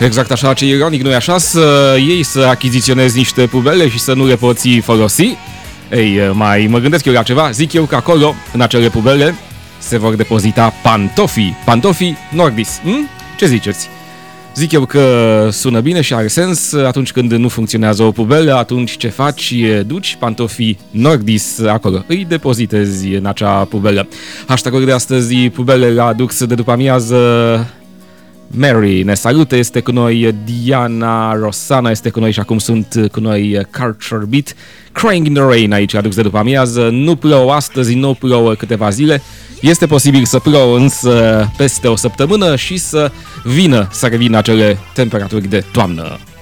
Exact așa, ce ironic, nu-i așa? Să iei să achiziționezi niște pubele și să nu le poți folosi? Ei, mai mă gândesc eu la ceva, zic eu că acolo, în acele pubele, se vor depozita pantofii Nordis. Ce ziceți? Zic eu că sună bine și are sens. Atunci când nu funcționează o pubelă, atunci ce faci? Duci pantofii Nordis acolo, îi depozitezi în acea pubelă. Hashtag-ul de astăzi, pubele la Dux de după amiază. Mary ne salută, este cu noi Diana, Rosana este cu noi și acum sunt cu noi Culture Beat, Crying in the Rain aici la Dux de după amiază. Nu plouă astăzi, nu plouă câteva zile. Este posibil să plouă însă peste o săptămână și să revină acele temperaturi de toamnă.